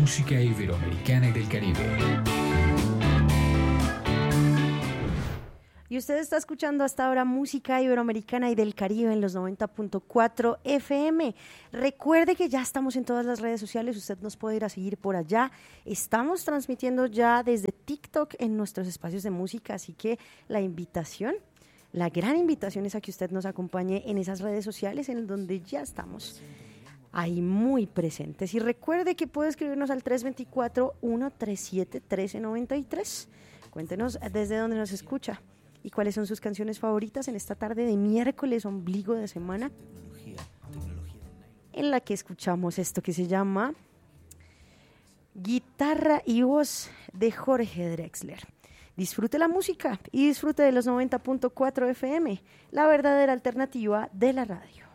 música iberoamericana y del Caribe. Y usted está escuchando hasta ahora música iberoamericana y del Caribe en los 90.4 FM. Recuerde que ya estamos en todas las redes sociales, usted nos puede ir a seguir por allá. Estamos transmitiendo ya desde TikTok en nuestros espacios de música, así que la gran invitación es a que usted nos acompañe en esas redes sociales en donde ya estamos ahí muy presentes. Y recuerde que puede escribirnos al 324-137-1393. Cuéntenos desde dónde nos escucha y cuáles son sus canciones favoritas en esta tarde de miércoles, ombligo de semana, en la que escuchamos esto que se llama Guitarra y Voz de Jorge Drexler. Disfrute la música y disfrute de los 90.4 FM, la verdadera alternativa de la radio.